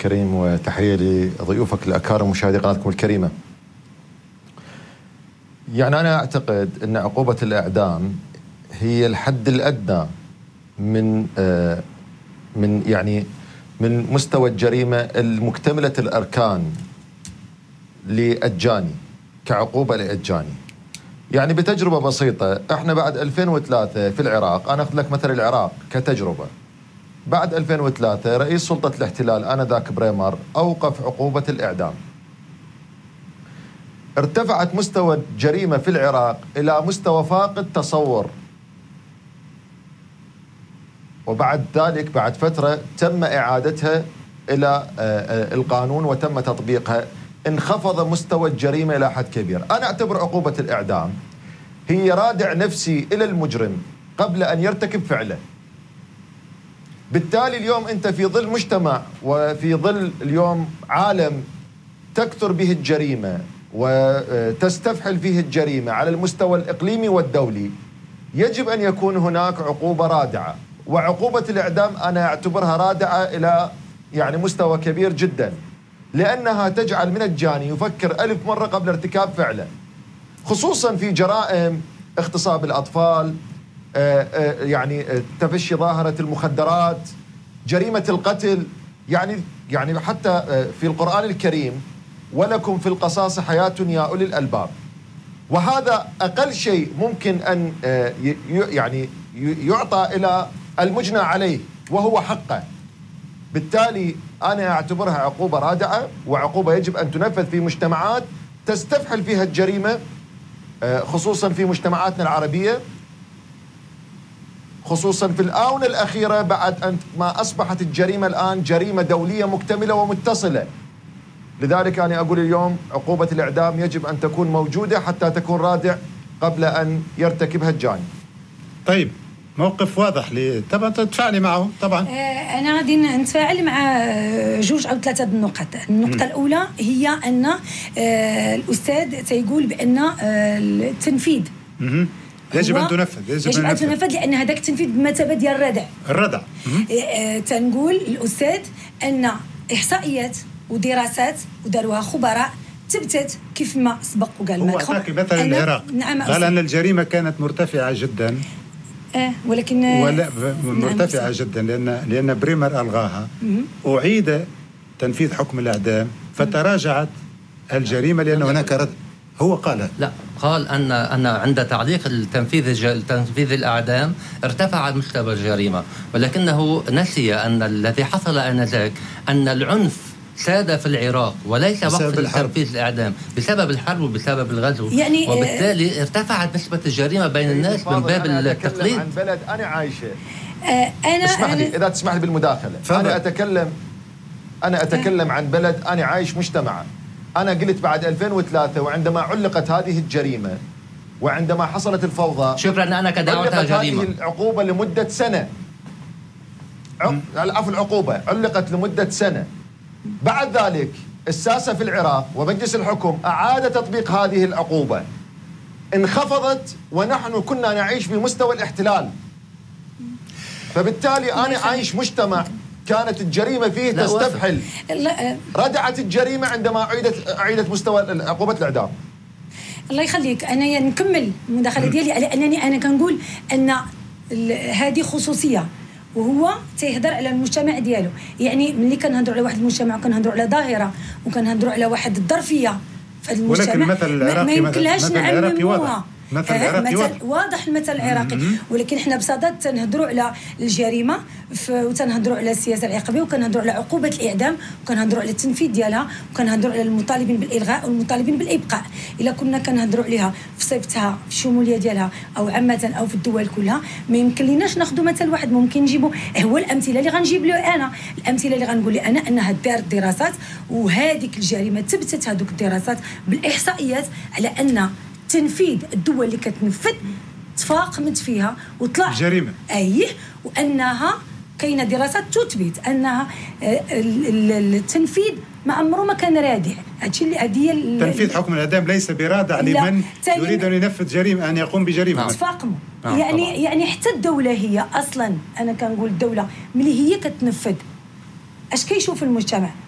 الكريم، وتحية لضيوفك الأكارم ومشاهدي قناتكم الكريمة. يعني أنا أعتقد أن عقوبة الإعدام هي الحد الأدنى من مستوى الجريمة المكتملة الأركان للجاني كعقوبة للجاني. يعني بتجربة بسيطة، احنا بعد 2003 في العراق، أنا أخذ لك مثل العراق كتجربة. بعد 2003 رئيس سلطة الاحتلال آنذاك بريمر أوقف عقوبة الإعدام. ارتفعت مستوى الجريمة في العراق إلى مستوى فاقد تصور، وبعد ذلك بعد فترة تم إعادتها إلى القانون وتم تطبيقها، انخفض مستوى الجريمة إلى حد كبير. أنا أعتبر عقوبة الإعدام هي رادع نفسي إلى المجرم قبل أن يرتكب فعله. بالتالي اليوم أنت في ظل مجتمع وفي ظل اليوم عالم تكثر به الجريمة وتستفحل فيه الجريمة على المستوى الإقليمي والدولي، يجب أن يكون هناك عقوبة رادعة. وعقوبة الإعدام أنا أعتبرها رادعة إلى يعني مستوى كبير جدا، لأنها تجعل من الجاني يفكر 1000 مرة قبل ارتكاب فعله، خصوصا في جرائم اغتصاب الأطفال، يعني تفشي ظاهرة المخدرات، جريمة القتل. يعني حتى في القرآن الكريم ولكم في القصاص حياة يا أولي الألباب، وهذا أقل شيء ممكن أن يعني يعطى إلى المجنى عليه وهو حقه. بالتالي أنا أعتبرها عقوبة رادعة، وعقوبة يجب أن تنفذ في مجتمعات تستفحل فيها الجريمة، خصوصا في مجتمعاتنا العربية، خصوصا في الآونة الأخيرة بعد أن ما أصبحت الجريمة الآن جريمة دولية مكتملة ومتصلة. لذلك أنا أقول اليوم عقوبة الإعدام يجب أن تكون موجودة حتى تكون رادع قبل أن يرتكبها الجاني. طيب، موقف واضح طبعا تتفاعلي معه. طبعا أنا غادي نتفاعل مع 2 أو 3 النقط. النقطة الأولى هي أن الأستاذ تيقول بأن التنفيذ يجب أن تنفذ، لأن هذاك التنفيذ بمثابة ديال الردع. تنقول الأستاذ أن إحصائيات ودراسات وداروها خبراء تبتت كيف ما سبق وقال هو أعطاك مثلا العراق. نعم، قال أن الجريمة كانت مرتفعة جدا، ولكن مرتفعة نعم جدا لأن بريمر ألغاها، أعيد تنفيذ حكم الإعدام فتراجعت الجريمة لأن هناك رد. هو قال أن عند تعليق تنفيذ الأعدام ارتفع مستوى الجريمة، ولكنه نسي أن الذي حصل آنذاك أن العنف ساد في العراق وليس وقف تنفيذ الإعدام بسبب الحرب وبسبب الغزو، يعني وبالتالي ارتفعت نسبة الجريمة بين الناس من باب التقليد. عن بلد أنا عايشة، إذا تسمح لي بالمداخلة، أنا أتكلم عن بلد أنا عايش مجتمع. أنا قلت بعد 2003 وعندما علقت هذه الجريمة وعندما حصلت الفوضى، شكرا أنا كدعوتها جريمة، هذه العقوبة لمدة سنة. العقوبة علقت لمدة سنة. بعد ذلك الساسة في العراق ومجلس الحكم أعاد تطبيق هذه العقوبة، انخفضت ونحن كنا نعيش في مستوى الاحتلال. فبالتالي أنا عايش مجتمع كانت الجريمة فيه تستفحل. ردعت الجريمة عندما أعيدت مستوى عقوبة الإعدام. الله يخليك، أنا نكمل المداخلة ديالي على أنني أنا كنقول أن هذه خصوصية، وهو تيهدر على المجتمع ديالو. يعني ملي كنهضروا على واحد المجتمع وكنهضروا على ظاهرة وكنهضروا على واحد الظرفية في المجتمع، ولكن مثل العراقي ما يمكنلاش نعمموها. مثل العراقي واضح المثل العراقي. ولكن احنا بصدد تنهضروا على الجريمه وتنهضروا على السياسه العقابيه، وكنهضروا على عقوبه الاعدام، وكنهضروا على التنفيذ ديالها، وكنهضروا على المطالبين بالالغاء والمطالبين بالابقاء. الا كنا كنهضروا عليها في صفتها في الشموليه ديالها او عامه او في الدول كلها، ما يمكن ليناش ناخذوا مثل واحد. ممكن نجيبوا هو الامثله اللي غنجيب له انا، الامثله اللي غنقول لي انا انها دارت دراسات وهذيك الجريمه تبتت هذوك الدراسات بالاحصائيات على ان تنفيذ الدول اللي كتنفذ تفاقمت فيها وطلع جريمة. وأنها كاينة دراسات تثبت أنها التنفيذ ما عمره ما كان رادع. تنفيذ حكم الإعدام ليس برادع لمن يريد أن ينفذ جريمة، أن يقوم بجريمة. تفاقموا. يعني حتى الدولة هي أصلا، أنا كنقول الدولة ملي هي كتنفذ اش كيشوف المجتمع؟